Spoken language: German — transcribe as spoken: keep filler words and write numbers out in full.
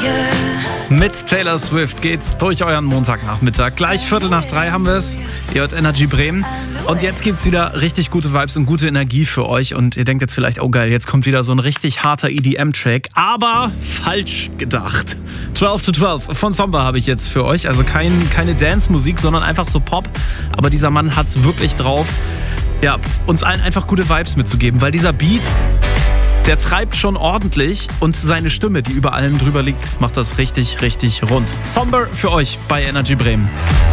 Mit Taylor Swift geht's durch euren Montagnachmittag. Gleich Viertel nach drei haben wir es. Ihr hört Energy Bremen. Und jetzt gibt's wieder richtig gute Vibes und gute Energie für euch. Und ihr denkt jetzt vielleicht, oh geil, jetzt kommt wieder so ein richtig harter E D M-Track. Aber falsch gedacht. zwölf to zwölf von Zomba habe ich jetzt für euch. Also kein, keine Dance-Musik, sondern einfach so Pop. Aber dieser Mann hat's wirklich drauf, ja, uns allen einfach gute Vibes mitzugeben. Weil dieser Beat, der treibt schon ordentlich und seine Stimme, die über allem drüber liegt, macht das richtig, richtig rund. Somber für euch bei Energy Bremen.